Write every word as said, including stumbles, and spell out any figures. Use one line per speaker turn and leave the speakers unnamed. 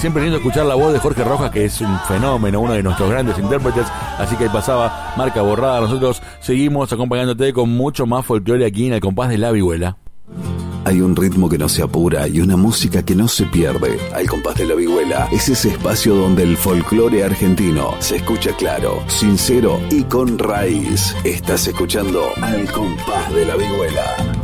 siempre lindo escuchar la voz de Jorge Rojas, que es un fenómeno, uno de nuestros grandes intérpretes. Así que ahí pasaba Marca Borrada. Nosotros seguimos acompañándote con mucho más folclore aquí en El Compás de la Vihuela.
Hay un ritmo que no se apura y una música que no se pierde. Al Compás de la Vihuela es ese espacio donde el folclore argentino se escucha claro, sincero y con raíz. Estás escuchando Al Compás de la Vihuela.